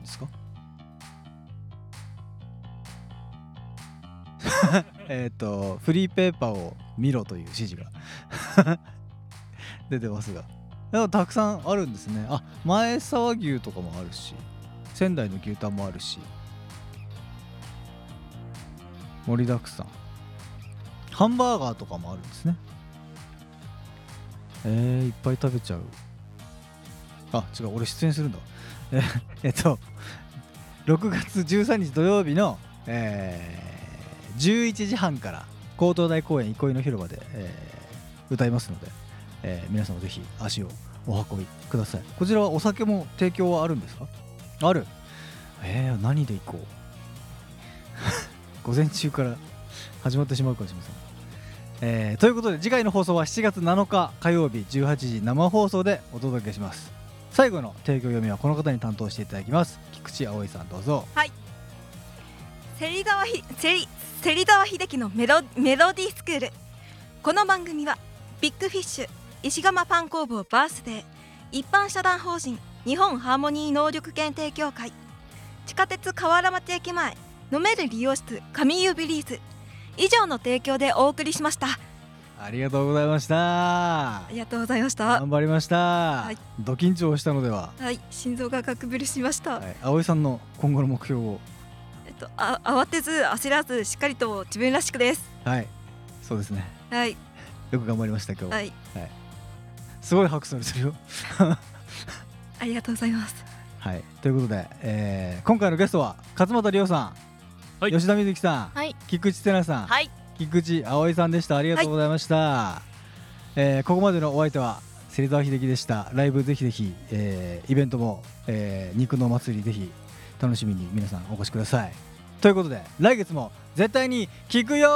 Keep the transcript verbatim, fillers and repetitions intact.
ですか？えっとフリーペーパーを見ろという指示が出てますが、でもたくさんあるんですね。あ、前沢牛とかもあるし、仙台の牛タンもあるし、盛りだくさん。ハンバーガーとかもあるんですね。えー、いっぱい食べちゃう。あ、違う、俺出演するんだ。ええっとろくがつじゅうさんにち土曜日の、えー、じゅういちじはんから高等大公園憩いの広場で、えー、歌いますので、えー、皆さんもぜひ足をお運びください。こちらはお酒も提供はあるんですか？ある。えー、何で行こう午前中から始まってしまうかもしれません。えー、ということで次回の放送はしちがつなのか火曜日じゅうはちじ生放送でお届けします。最後の提供読みはこの方に担当していただきます。菊池葵さん、どうぞ。 はい、芹沢ひ芹芹沢秀樹のメロメロディースクール。この番組はビッグフィッシュ石窯パン工房バースデー、一般社団法人日本ハーモニー能力検定協会、地下鉄河原町駅前飲める理容室神湯ビリーズ以上の提供でお送りしました。 ありがとうございました。 ありがとうございました。 頑張りました、 はい、 ド緊張したのでは。 はい、心臓がガクブルしました。 はい、葵さんの今後の目標を。 えっと、あ慌てず焦らずしっかりと自分らしくです。 はい、そうですね。 はい、 よく頑張りました今日は。 はい、 はい、すごい拍手されてるよありがとうございます。 はい、ということで、えー、今回のゲストは勝俣理央さん、はい、吉田瑞希さん、はい、菊池瀬奈さん、はい、菊池葵さんでした。ありがとうございました。はい、えー、ここまでのお相手は芹沢秀樹でした。ライブぜひぜひ、えー、イベントも、えー、肉の祭りぜひ楽しみに皆さんお越しください。ということで来月も絶対に聞くよ